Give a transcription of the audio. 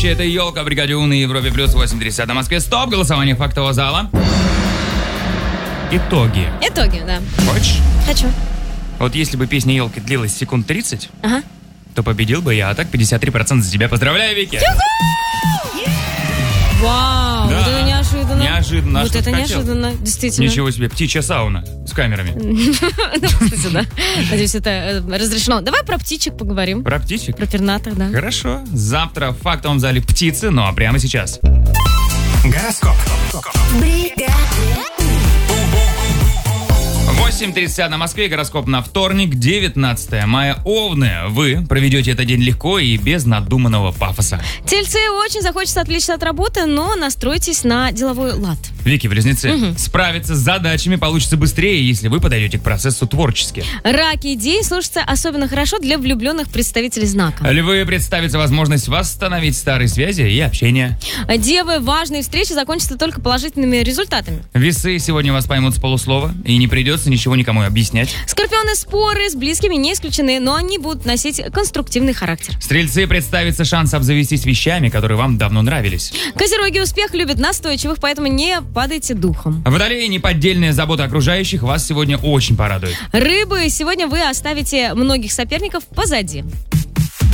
ведущий, это Елка, бригаде У на Европе плюс 8:30 на Москве. Стоп, голосование фактового зала. Итоги. Итоги, да. Хочешь? Хочу. Вот если бы песня Елки длилась секунд 30, Ага. то победил бы я, а так 53% за тебя. Поздравляю, Вики! Вау, Да. вот это неожиданно. Неожиданно. А Вот что это ты хотел? неожиданно, действительно. Ничего себе, птичья сауна с камерами. Кстати, да. Надеюсь, это разрешено. Давай про птичек поговорим. Про птичек? Про пернатых, да. Хорошо. Завтра в фактовом зале птицы, ну а прямо сейчас. Гороскоп. 8:30 на Москве, гороскоп на вторник, 19 мая. Овны, вы проведете этот день легко и без надуманного пафоса. Тельцы, очень захочется отвлечься от работы, но настройтесь на деловой лад. Вики, близнецы, справиться с задачами получится быстрее, если вы подойдете к процессу творчески. Раки, день слушается особенно хорошо для влюбленных представителей знака. Львы, представится возможность восстановить старые связи и общение. Девы, важные встречи закончатся только положительными результатами. Весы, сегодня вас поймут с полуслова, и не придется ничего никому объяснять. Скорпионы, споры с близкими не исключены, но они будут носить конструктивный характер. Стрельцы, представится шанс обзавестись вещами, которые вам давно нравились. Козероги, успех любят настойчивых, поэтому не падайте духом. Водолеи, неподдельная забота окружающих вас сегодня очень порадует. Рыбы, сегодня вы оставите многих соперников позади.